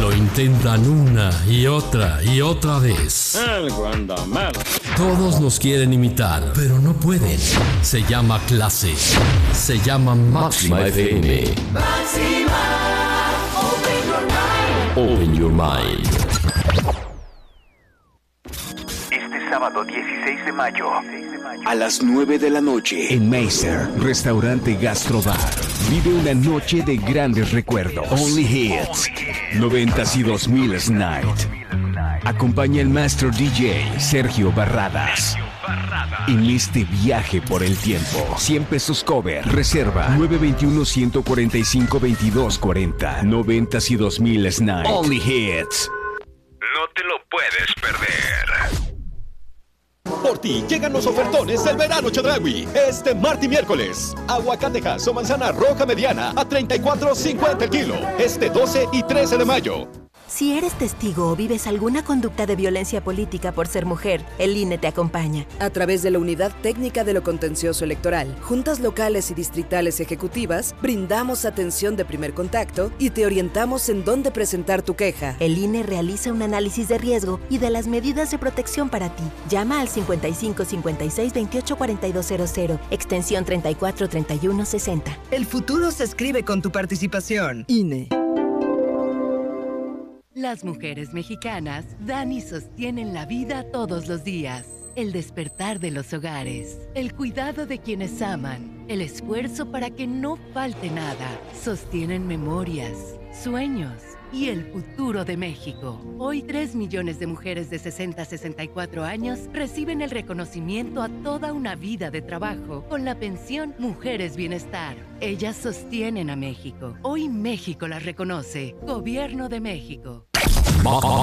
Lo intentan una y otra vez. El Guandamar. Todos nos quieren imitar, pero no pueden. Se llama clase. Se llama Máxima FM. Máxima, Open your mind. Este sábado 16 de mayo, a las 9 de la noche, en Meiser, restaurante Gastrobar, vive una noche de grandes recuerdos. Only Hits, 90s y 2000s Night. Acompaña el maestro DJ Sergio Barradas. En este viaje por el tiempo, 100 pesos cover. Reserva 921-145-2240. 90s y 2000s Night. Only Hits. No te lo puedes perder. Por ti llegan los ofertones del verano Chedraui. Este martes y miércoles. Aguacatejas o manzana roja mediana a $34.50 el kilo. Este 12 y 13 de mayo. Si eres testigo o vives alguna conducta de violencia política por ser mujer, el INE te acompaña. A través de la Unidad Técnica de lo Contencioso Electoral, juntas locales y distritales ejecutivas, brindamos atención de primer contacto y te orientamos en dónde presentar tu queja. El INE realiza un análisis de riesgo y de las medidas de protección para ti. Llama al 55 56 28 4200, extensión 34 31 60. El futuro se escribe con tu participación. INE. Las mujeres mexicanas dan y sostienen la vida todos los días. El despertar de los hogares, el cuidado de quienes aman, el esfuerzo para que no falte nada. Sostienen memorias, sueños y el futuro de México. Hoy 3 millones de mujeres de 60 a 64 años reciben el reconocimiento a toda una vida de trabajo con la pensión Mujeres Bienestar. Ellas sostienen a México. Hoy México las reconoce. Gobierno de México.